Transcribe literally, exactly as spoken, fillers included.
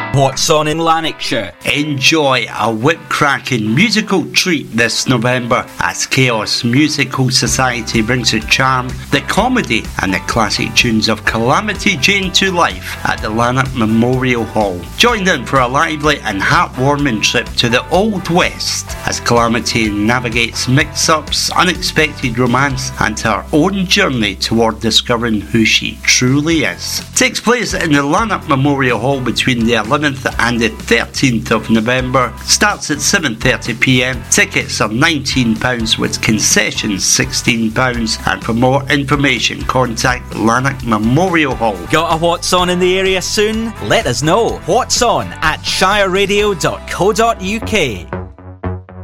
What's on in Lanarkshire? Enjoy a whip-cracking musical treat this November as Chaos Musical Society brings the charm, the comedy and the classic tunes of Calamity Jane to life at the Lanark Memorial Hall. Join in for a lively and heartwarming trip to the Old West as Calamity navigates mix-ups, unexpected romance and her own journey toward discovering who she truly is. Takes place in the Lanark Memorial Hall between the eleventh and the thirteenth of November. Starts at seven thirty p m. Tickets are nineteen pounds with concessions sixteen pounds, and for more information contact Lanark Memorial Hall. Got a What's On in the area soon? Let us know. What's On at shire radio dot co dot uk.